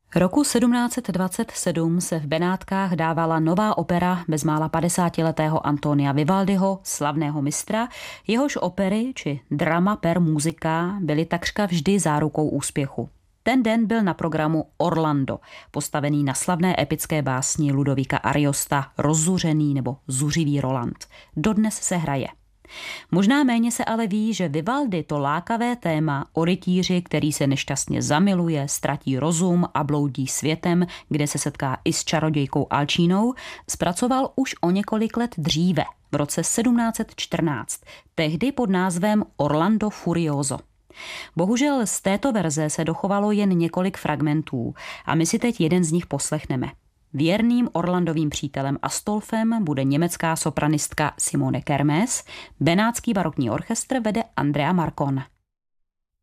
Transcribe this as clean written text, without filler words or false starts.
Roku 1727 se v Benátkách dávala nová opera bezmála 50letého Antonia Vivaldiho, slavného mistra, jehož opery či drama per musica byly takřka vždy zárukou úspěchu. Ten den byl na programu Orlando, postavený na slavné epické básni Ludovika Ariosta Rozzuřený nebo Zuřivý Roland. Dodnes se hraje. Možná méně se ale ví, že Vivaldi to lákavé téma o rytíři, který se nešťastně zamiluje, ztratí rozum a bloudí světem, kde se setká i s čarodějkou Alčínou, zpracoval už o několik let dříve, v roce 1714, tehdy pod názvem Orlando Furioso. Bohužel z této verze se dochovalo jen několik fragmentů a my si teď jeden z nich poslechneme. Věrným Orlandovým přítelem Astolfem bude německá sopranistka Simone Kermes, benátský barokní orchestr vede Andrea Marcon.